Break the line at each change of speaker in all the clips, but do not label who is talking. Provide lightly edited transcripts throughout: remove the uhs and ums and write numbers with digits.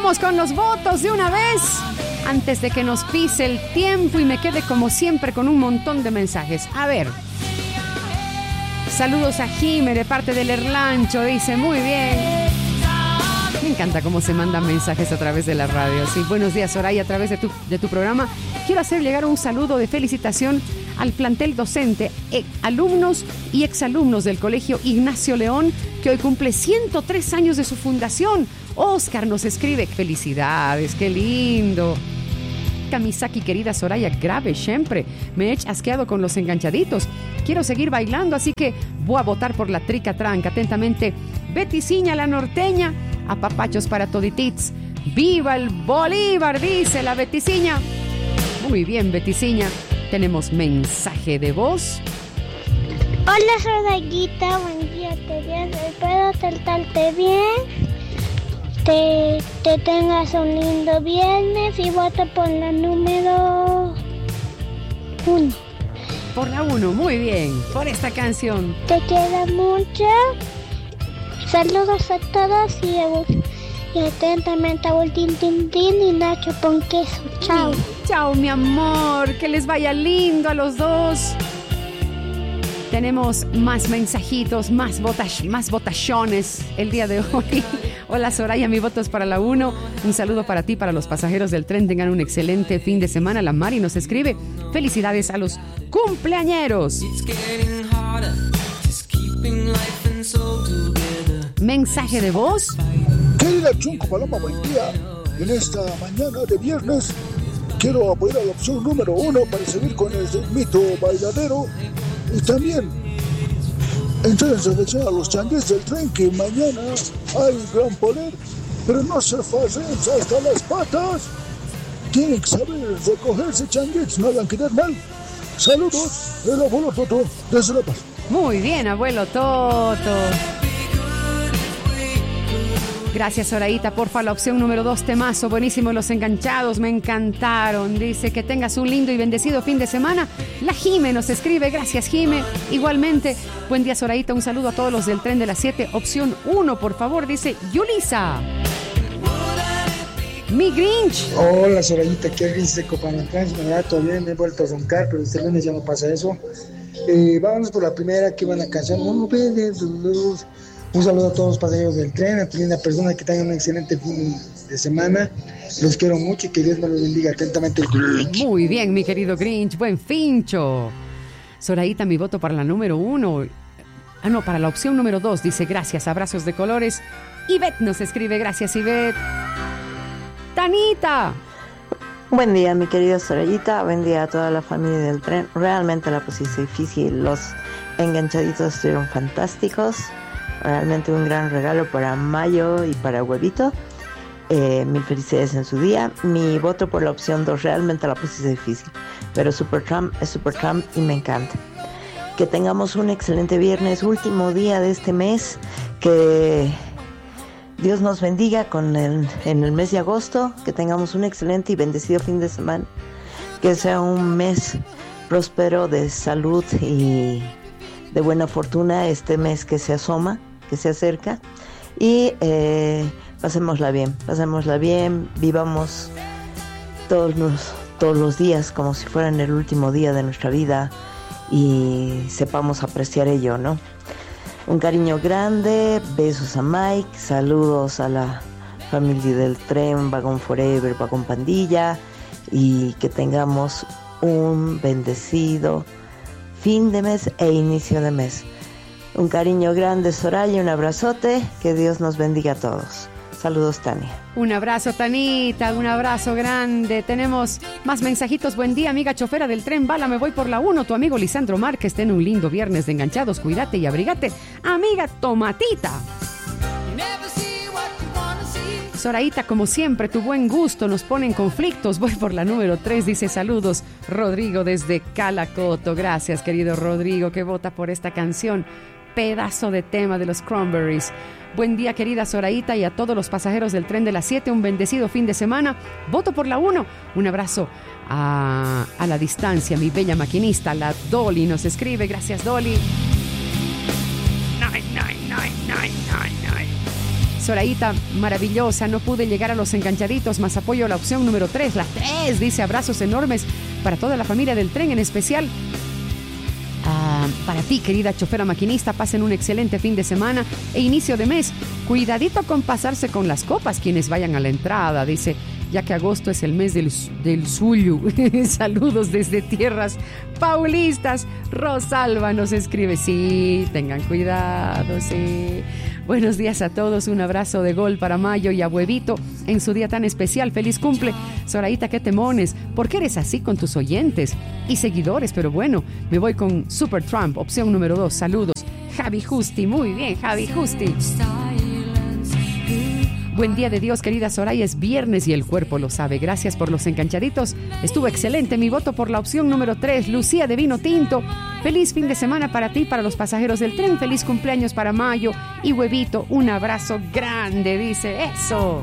Vamos con los votos de una vez, antes de que nos pise el tiempo y me quede como siempre con un montón de mensajes. A ver. Saludos a Jime de parte del Erlancho, dice, muy bien. Me encanta cómo se mandan mensajes a través de la radio. Sí, buenos días, Soraya, a través de tu programa. Quiero hacer llegar un saludo de felicitación al plantel docente, alumnos y exalumnos del Colegio Ignacio León, que hoy cumple 103 años de su fundación. Oscar nos escribe, felicidades, qué lindo. Kamisaki, querida Soraya, grave siempre. Me he asqueado con los enganchaditos. Quiero seguir bailando, así que voy a votar por la trica tranca. Atentamente, Beticiña la norteña. A papachos para toditits. ¡Viva el Bolívar!, dice la Beticiña. Muy bien, Beticiña. Tenemos mensaje de voz.
Hola, Sorayita, buen día, espero tratarte bien. Te tengas un lindo viernes y voto por la número 1.
Por la 1, muy bien, por esta canción.
Te quiero mucho. Saludos a todos y atentamente a Tin Tin Tin y Nacho con queso. Chao.
Chao, mi amor, que les vaya lindo a los dos. Tenemos más mensajitos, más votaciones el día de hoy. Hola, Soraya, mi voto es para la 1. Un saludo para ti, para los pasajeros del tren. Tengan un excelente fin de semana. La Mari nos escribe, felicidades a los cumpleañeros. Mensaje de voz.
Querida Chunco Paloma, buen día. En esta mañana de viernes quiero apoyar a la opción número 1 para seguir con el mito bailadero. Y también entrar en selección a los changuis del tren, que mañana hay gran poder, pero no se fasen hasta las patas. Tienen que saber recogerse, changuis, no hagan quedar mal. Saludos, el abuelo Toto desde La Paz.
Muy bien, abuelo Toto. Gracias, Sorayita. Porfa, la opción número 2, temazo. Buenísimo, los enganchados, me encantaron. Dice que tengas un lindo y bendecido fin de semana. La Jime nos escribe. Gracias, Jime. Igualmente, buen día, Sorayita. Un saludo a todos los del tren de las 7. Opción 1, por favor, dice Yulisa. Mi Grinch.
Hola, Sorayita. Qué gris de Copanacán. Todavía me he vuelto a roncar, pero este lunes ya no pasa eso. Vámonos por la primera. Qué buena canción. No ve de luz. Un saludo a todos los pasajeros del tren, a tu linda persona, que tengan un excelente fin de semana. Los quiero mucho y que Dios me los bendiga. Atentamente, el Grinch.
Muy bien, mi querido Grinch, buen fincho. Sorayita, mi voto para la número 1. Para la opción número 2, dice gracias, abrazos de colores. Ivette nos escribe, gracias, Ivette. Tanita.
Buen día, mi querida Sorayita, buen día a toda la familia del tren. Realmente la pusiste difícil, los enganchaditos estuvieron fantásticos. Realmente un gran regalo para Mayo y para Huevito. Mil felicidades en su día. Mi voto por la opción 2, realmente la pusiste difícil, pero Supertramp es Supertramp y me encanta. Que tengamos un excelente viernes, último día de este mes. Que Dios nos bendiga en el mes de agosto. Que tengamos un excelente y bendecido fin de semana. Que sea un mes próspero de salud y de buena fortuna este mes que se asoma, que se acerca, y pasémosla bien, vivamos todos los días como si fueran el último día de nuestra vida y sepamos apreciar ello, ¿no? Un cariño grande, besos a Mike, saludos a la familia del tren, Vagón Forever, Vagón Pandilla, y que tengamos un bendecido fin de mes e inicio de mes. Un cariño grande, Soraya, un abrazote, que Dios nos bendiga a todos. Saludos, Tania.
Un abrazo, Tanita, un abrazo grande. Tenemos más mensajitos. Buen día, amiga chofera del tren bala, me voy por la 1. Tu amigo Lisandro Márquez, ten un lindo viernes de enganchados, cuídate y abrigate. Amiga Tomatita. Sorayita, como siempre, tu buen gusto nos pone en conflictos. Voy por la número 3, dice saludos Rodrigo desde Calacoto. Gracias, querido Rodrigo, que vota por esta canción. Pedazo de tema de los Cranberries. Buen día, querida Sorayita, y a todos los pasajeros del tren de las 7, un bendecido fin de semana. Voto por la 1. Un abrazo a la distancia, mi bella maquinista, la Dolly nos escribe. Gracias, Dolly. Sorayita, maravillosa, no pude llegar a los enganchaditos, más apoyo a la opción número 3, la 3, dice abrazos enormes para toda la familia del tren, en especial para ti, querida chofera maquinista. Pasen un excelente fin de semana e inicio de mes. Cuidadito con pasarse con las copas quienes vayan a la entrada, dice, ya que agosto es el mes del suyo. Saludos desde tierras paulistas. Rosalba nos escribe, sí, tengan cuidado, sí. Buenos días a todos, un abrazo de gol para Mayo y a Huevito en su día tan especial. Feliz cumple, Sorayita, qué temones. ¿Por qué eres así con tus oyentes y seguidores? Pero bueno, me voy con Super Trump, opción número 2. Saludos, Javi Justi. Muy bien, Javi Justi. Buen día de Dios, querida Soraya, es viernes y el cuerpo lo sabe. Gracias por los enganchaditos. Estuvo excelente. Mi voto por la opción número 3, Lucía de Vino Tinto. Feliz fin de semana para ti, para los pasajeros del tren. Feliz cumpleaños para Mayo y Huevito. Un abrazo grande, dice. Eso.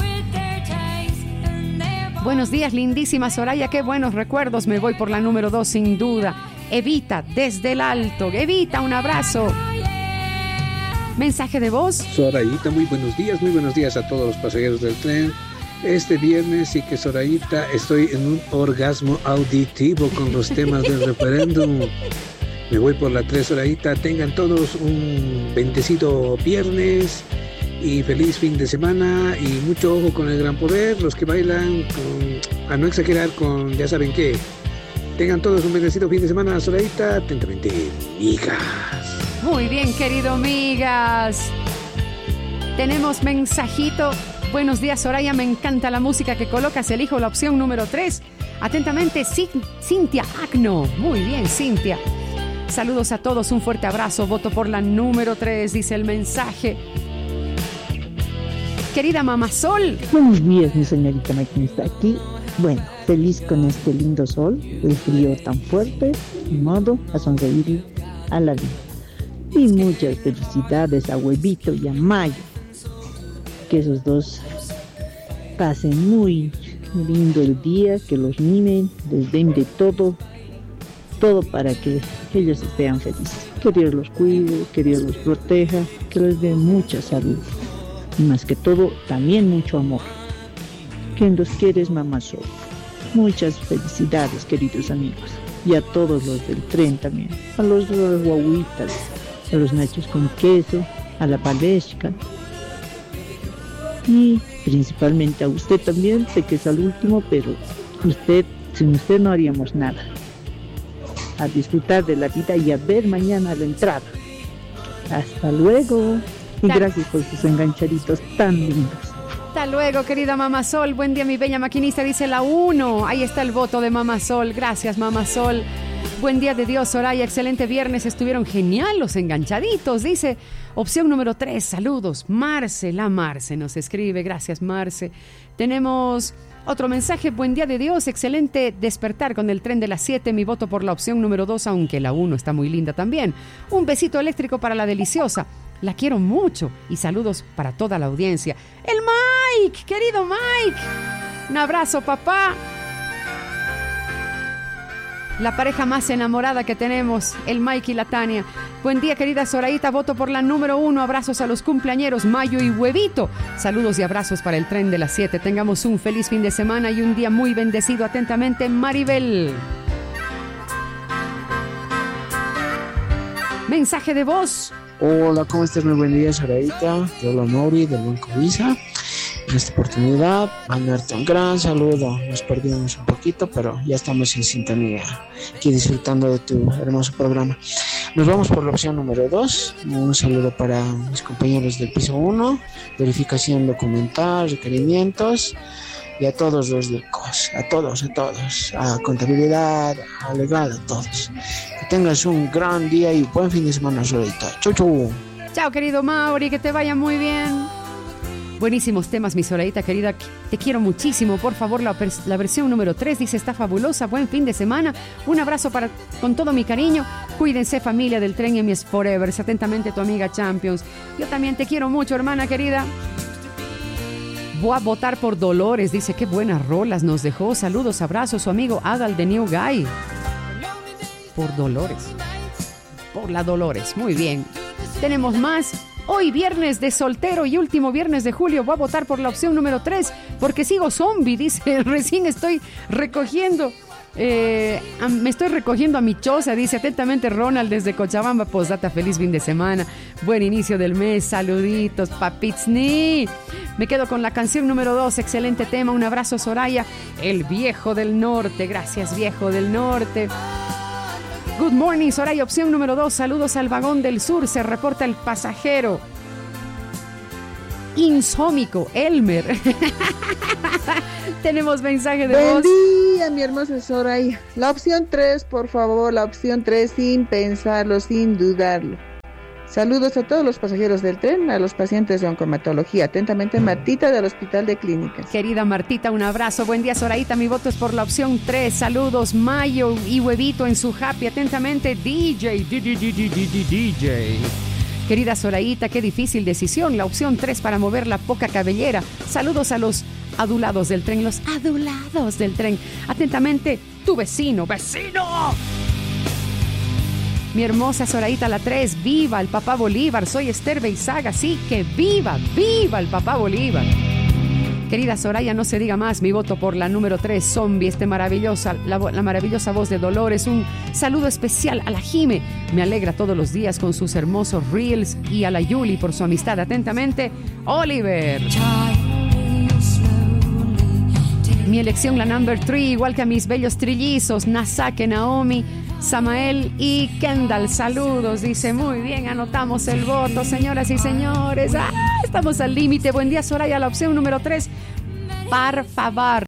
Buenos días, lindísima Soraya. Qué buenos recuerdos. Me voy por la número 2, sin duda. Evita, desde el alto. Evita, un abrazo. Mensaje de voz.
Sorayita, muy buenos días a todos los pasajeros del tren. Este viernes sí que, Sorayita, estoy en un orgasmo auditivo con los temas del referéndum. Me voy por la 3, Sorayita. Tengan todos un bendecido viernes y feliz fin de semana y mucho ojo con el gran poder, los que bailan a no exagerar con ya saben qué. Tengan todos un bendecido fin de semana, Sorayita. Atentamente, hijas.
Muy bien, querido amigas. Tenemos mensajito. Buenos días, Soraya. Me encanta la música que colocas. Elijo la opción número 3. Atentamente, Cintia Agno. Muy bien, Cintia. Saludos a todos. Un fuerte abrazo. Voto por la número 3, dice el mensaje. Querida Mamá Sol.
Buenos días, mi señorita maquinista. Aquí, bueno, feliz con este lindo sol. El frío tan fuerte. De modo a sonreír a la vida. Y muchas felicidades a Huevito y a Mayo. Que esos dos pasen muy lindo el día, que los mimen, les den de todo para que ellos sean felices. Que Dios los cuide, que Dios los proteja, que les dé mucha salud. Y más que todo, también mucho amor. Quien los quiere es Mamá Sol. Muchas felicidades, queridos amigos. Y a todos los del tren también. A los guaguitas, a los nachos con queso, a la palesca y principalmente a usted también. Sé que es al último, pero sin usted no haríamos nada. A disfrutar de la vida y a ver mañana la entrada. Hasta luego y gracias por sus enganchaditos tan lindos.
Hasta luego, querida Mamá Sol. Buen día, mi bella maquinista, dice la 1. Ahí está el voto de Mamá Sol. Gracias, Mamá Sol. Buen día de Dios, Soraya. Excelente viernes. Estuvieron genial los enganchaditos, dice. Opción número 3. Saludos. Marce, la Marce nos escribe. Gracias, Marce. Tenemos otro mensaje. Buen día de Dios. Excelente despertar con el tren de las 7. Mi voto por la opción número 2, aunque la 1 está muy linda también. Un besito eléctrico para la deliciosa. La quiero mucho. Y saludos para toda la audiencia. El Mike, querido Mike. Un abrazo, papá. La pareja más enamorada que tenemos, el Mike y la Tania. Buen día, querida Sorayita. Voto por la número 1. Abrazos a los cumpleañeros Mayo y Huevito. Saludos y abrazos para el tren de las 7. Tengamos un feliz fin de semana y un día muy bendecido. Atentamente, Maribel. Mensaje de voz.
Hola, ¿cómo estás? Muy buen día, Sorayita. Yo la Mauri del Banco Visa. En esta oportunidad, mandarte un gran saludo. Nos perdimos un poquito, pero ya estamos en sintonía, aquí disfrutando de tu hermoso programa. Nos vamos por la opción número 2. Un saludo para mis compañeros del piso 1, verificación documental, requerimientos, y a todos los del COS, a todos, a contabilidad, a legal, a todos. Que tengas un gran día y buen fin de semana, Sorayita. Chau, chau.
Chao, querido Mauri, que te vaya muy bien. Buenísimos temas, mi Sorayita querida. Te quiero muchísimo. Por favor, la versión número 3 dice, está fabulosa. Buen fin de semana. Un abrazo con todo mi cariño. Cuídense, familia del tren y mis forever. Atentamente, tu amiga Champions. Yo también te quiero mucho, hermana querida. Voy a votar por Dolores. Dice, qué buenas rolas nos dejó. Saludos, abrazos, su amigo Adal de New Guy. Por Dolores. Por la Dolores. Muy bien. Tenemos más. Hoy viernes de soltero y último viernes de julio voy a votar por la opción número 3 porque sigo zombie, dice. Recién estoy recogiendo. Me estoy recogiendo a mi choza, dice atentamente Ronald desde Cochabamba. Postdata, feliz fin de semana, buen inicio del mes, saluditos, papizni. Me quedo con la canción número 2, excelente tema, un abrazo Soraya, el viejo del norte, gracias viejo del norte. Good morning Soraya, opción número 2, saludos al vagón del sur, se reporta el pasajero insómico, Elmer. Tenemos mensaje de voz.
Buen día, mi hermosa Soraya. La opción 3, por favor, la opción 3, sin pensarlo, sin dudarlo. Saludos a todos los pasajeros del tren, a los pacientes de oncomatología. Atentamente, Martita del Hospital de Clínicas.
Querida Martita, un abrazo. Buen día, Soraita. Mi voto es por la opción 3. Saludos, Mayo y Huevito en su happy. Atentamente, DJ. Querida Soraita, qué difícil decisión. La opción 3 para mover la poca cabellera. Saludos a los adulados del tren. Los adulados del tren. Atentamente, tu vecino. ¡Vecino! Mi hermosa Soraita, la 3. ¡Viva el papá Bolívar! Soy Esther Beizaga. Sí, que viva, viva el papá Bolívar. Querida Soraya, no se diga más, mi voto por la número 3, Zombie, la maravillosa voz de Dolores. Un saludo especial a la Jime, me alegra todos los días con sus hermosos reels, y a la Yuli por su amistad. Atentamente, Oliver. Mi elección, la number 3, igual que a mis bellos trillizos, Nasake, Naomi, Samael y Kendall. Saludos, dice, muy bien, anotamos el voto, señoras y señores. Estamos al límite. Buen día, Soraya, la opción número 3, por favor,